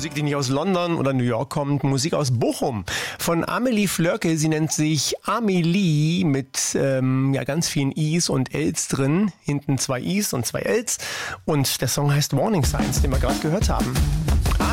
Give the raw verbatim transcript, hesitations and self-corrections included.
Musik, die nicht aus London oder New York kommt, Musik aus Bochum von Amelie Flörke. Sie nennt sich Amelie mit ähm, ja, ganz vielen I's und L's drin. Hinten zwei I's und zwei L's. Und der Song heißt Warning Signs, den wir gerade gehört haben.